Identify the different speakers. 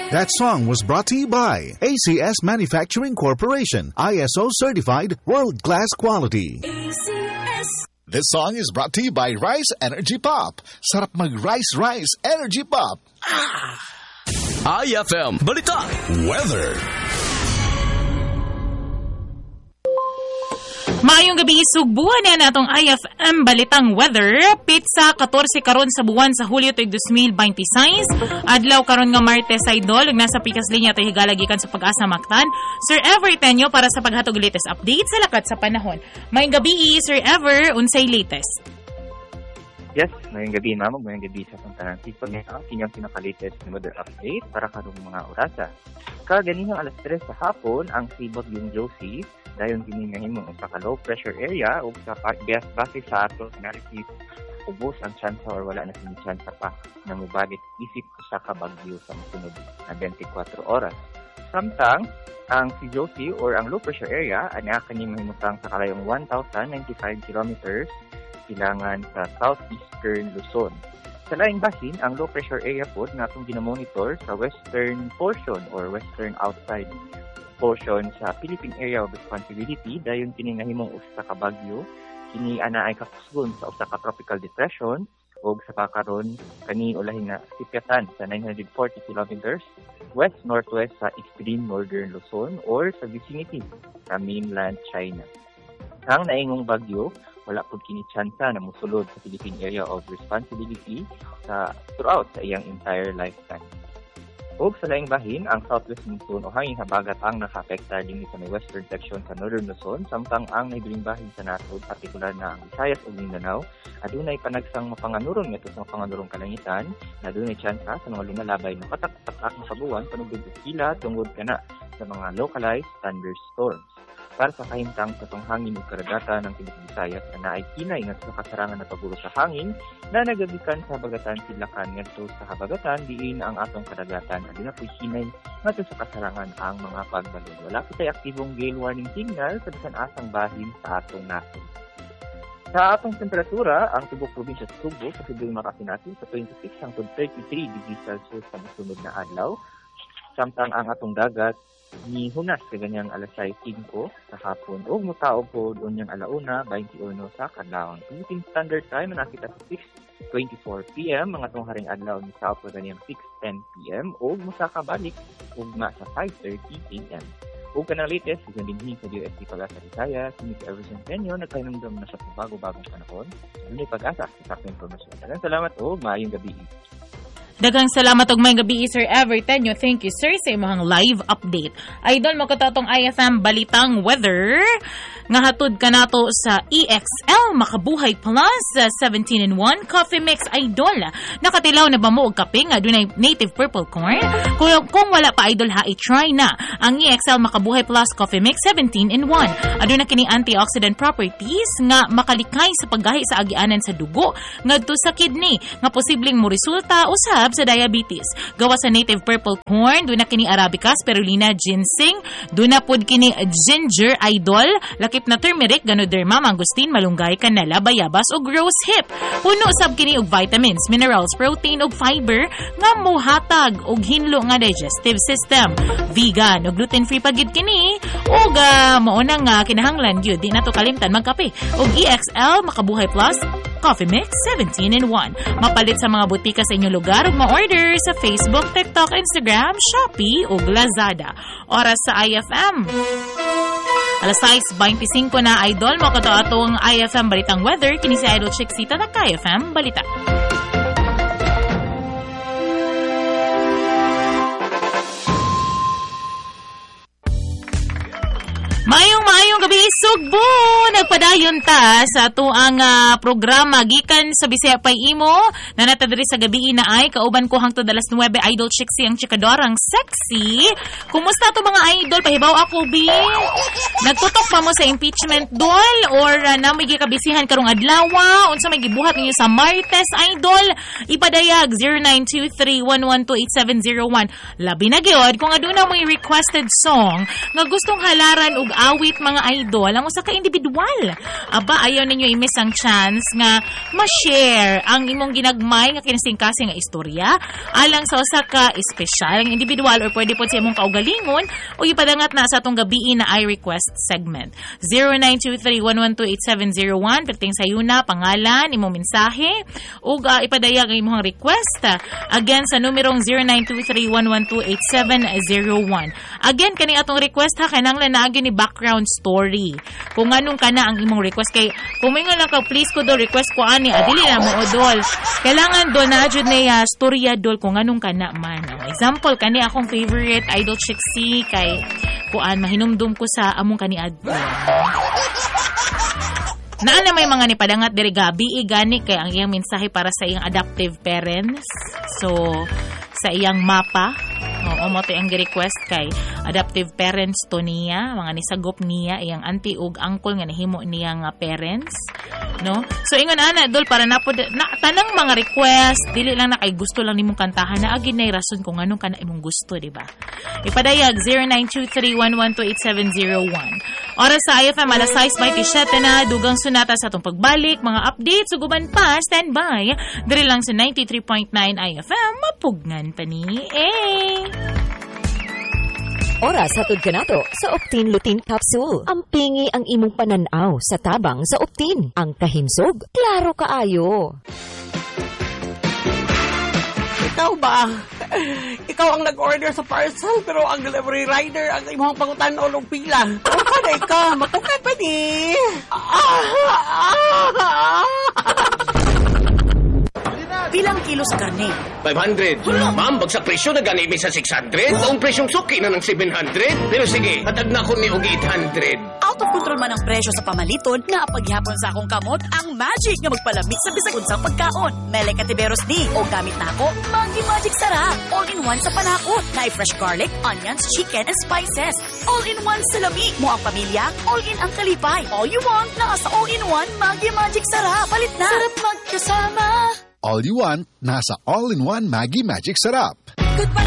Speaker 1: That song was brought to you by ACS Manufacturing Corporation, ISO certified world-class quality. ACS. This song is brought to you by Rice Energy Pop. Sarap mag-Rice Energy Pop.
Speaker 2: IFM Balita Weather.
Speaker 3: Maayong gabi, sugbuhan na natong IFM Balitang Weather. Pitsa 14 karon sa buwan sa Hulyo tuig 2026. Adlaw karon nga Martes idol, ug nasa pikas linya tay higalagikan sa Pag-asa Mactan. Sir Ever tenyo para sa paghatog latest update sa lakat sa panahon. Maayong gabi, Sir Ever, unsay latest?
Speaker 4: Yes, ngayong gabi ma'am, ngayong gabi sa puntahan tipag ang kinyang pinaka-latest na weather update para karong mga orasa. Kaganihang alas 3 sa hapon, ang sibot yung Josie, dayon giningahimong usa ka low pressure area ug sa base sa ato analysis ubos ang chance or wala na sini chance pa na mubalik isip sa kabagyo sa mosunod na 24 oras. Samtang ang si Josie or ang low pressure area ana kani mahimutang sa kalayong 1,095 kilometers silangan sa southeastern Luzon. Sa laing bahin, ang low pressure area po na itong ginamonitor sa western portion or western outside portion sa Philippine Area of Responsibility dayon kini nahimong usa ka bagyo kini ana ay kakusgon sa usa ka tropical depression ug sa pakaron kani ulahi na sipyatan sa 940 kilometers west northwest sa extreme northern Luzon or sa vicinity sa mainland China. Ang naingong bagyo wala po kini tsansa na musulod sa Philippine Area of Responsibility throughout sa iyang entire lifetime. O sa laing bahin, ang southwest monsoon o hanging habagat ang naka-apektar din sa may western section sa northern Luzon, samtang ang naibiling bahin sa nasod, partikular na ang Visayas o Mindanao, adunay panagsang mapanganuron nito sa mapanganurong kalangitan, na adunay tsansa sa mga lumalabay na patak-patak na kabuwan, panugod o kila, tungod ka na sa mga localized thunderstorms. Para sa kahintang sa hangin o karagatan ng Pilipinas Visayas na naay kinay nga sa kasarangan na paguro sa hangin na nagagikan sa habagatan silakan ngadto sa habagatan diin ang atong karagatan aduna po'y hinay ngadto sa kasarangan ang mga pagbalon. Wala kitay aktibong gale warning signal sa bisan asang bahin sa atong nasod. Sa atong temperatura, ang tubok probinsya sa Subo sa Sudol Makati sa 26 hangtod 33 degrees Celsius sa mosunod na adlaw. Samtang ang atong dagat ni hunas sa ganyang alas 5 sa hapon o mutaog po doon yung alauna 21 sa kadlawon. Philippine Standard Time na nakita sa 6:24 p.m. mga tong haring adlaw ni South sa ganyang 6:10 p.m. o musaka balik ugma sa 5:30 a.m. O kanang latest sa dinhi sa DOST Pag-asa Visayas, si Mr. Everson Penyo nagpahinumdum na sa bago-bagong panahon. Doon ay pag-asa sa sakto informasyon. Daghang salamat o maayong gabi.
Speaker 3: Dagang salamat og may gabi, Sir Ever tenyo. Thank you, sir, sa imong live update. Idol, magkatatong IFM Balitang Weather. Nga hatod ka nato sa EXL Makabuhay Plus 17-in-1 Coffee Mix. Idol, nakatilaw na ba mo og kape nga dunay native purple corn? Kung wala pa, idol, ha, i-try na ang EXL Makabuhay Plus Coffee Mix 17-in-1. Aduna kini antioxidant properties nga makalikay sa paggahi sa agianan sa dugo ngadto sa kidney nga posibleng mo resulta usab sa diabetes. Gawa sa native purple corn, duna kini arabica, spirulina, ginseng, duna pod kini ginger, idol, lakip na turmeric, ganoderma, mangustin, malunggay, canela, bayabas ug rose hip. Puno sab kini og vitamins, minerals, protein ug fiber nga mohatag og hinlo nga digestive system. Vegan ug gluten-free pagid kini ug mao na nga kinahanglan gyud di nato kalimtan magkape. Og EXL Makabuhay Plus Coffee Mix 17-in-1. Mapalit sa mga butika sa inyong lugar ug ma-order sa Facebook, TikTok, Instagram, Shopee ug Lazada. Oras sa IFM. Alas 6:25 na, idol. Makato atong IFM Balitang Weather. Kini si Idol Chicksita na IFM Balita. Mayong gabi, Sugbo! Nagpadayon ta sa tuang programa gikan sa Bisaya Pay Imo na natadiri sa gabi na ay kauban ko hangtod alas 9 Idol Chixie ang chikadorang sexy. Kumusta to mga idol? Pahibaw ako, bi. Nagtutok pa mo sa impeachment dol or namoy gikabisihan karong adlaw? Unsa may gibuhat ninyo sa Martes, idol? Ipadayag 0923-112-8701. Labi na gyud kung aduna mo'y requested song nga gustong halaran og awit mga idol ang usa ka individual Aba, ayaw ninyo i-miss ang chance nga ma-share ang imong ginagmay nga kinasing-kasing nga istorya alang sa usa ka espesyal ang individual or pwede po sa imong kaugalingon o ipadangat na sa atong gabi na iRequest segment. 0923-112-8701 perting sayuna, pangalan, imong mensahe ug ipadayag ang imong request again sa numerong 0923-112-8701. Again, kani atong request ha, kinahanglan na ni background story. Kung anong kana ang imong request kay kung may nga lang ka please ko do request ko ani adili na mo odol. Kailangan do na jud na storya dol kung anong kana man. Example kani akong favorite idol Chixie kay kuan mahinumdum ko sa among kani adto. Naana may mga nipadangat diri gabi gani kay ang iyang mensahe para sa iyang adoptive parents. So sa iyang mapa mo to ang request kay adoptive parents to niya, mga nisagop niya iyang auntie ug uncle nga nahimo niyang parents, no? So ingon ana dol para na tanang mga request dili lang na kay gusto lang nimong kantahan na agi nay rason kung anong kana imong gusto, di ba? Ipadayag 0923-112-8701. Oras sa IFM alas 6:27 na dugang sunata sa atong pagbalik, mga updates suguban pa standby diri lang sa 93.9 IFM mapugnan pa ni
Speaker 5: Oras hatod kanato sa Optin Lutein Capsule. Ampingi ang imong pananaw sa tabang sa Optin. Ang kahimsog, klaro kaayo.
Speaker 6: Ikaw ba? Ikaw ang nag-order sa parcel pero ang delivery rider ang imong pangutan o pila. O kanay ka, matukay pa ni.
Speaker 7: Pilang kilo sa karne?
Speaker 8: 500. Ma'am, bagsak presyo na gani sa 600. Ang presyong suki na ng 700. Pero sige, hatag na ko ni og 800.
Speaker 7: Out of control man ang presyo sa pamaliton na paghihapon sa akong kamot ang magic nga magpalamig sa bisag unsang pagkaon. Mele Katiberos ni o gamit na ako Maggi Magic Sarap. All-in-one sa panakot. Na fresh garlic, onions, chicken, and spices. All-in-one sa lami. Mo ang pamilya, all-in ang kalipay. All you want na sa all-in-one Maggi Magic Sarap. Palit na. Sarap magkasama.
Speaker 1: All you want, nasa all-in-one Maggi Magic Sarap.
Speaker 7: Goodbye.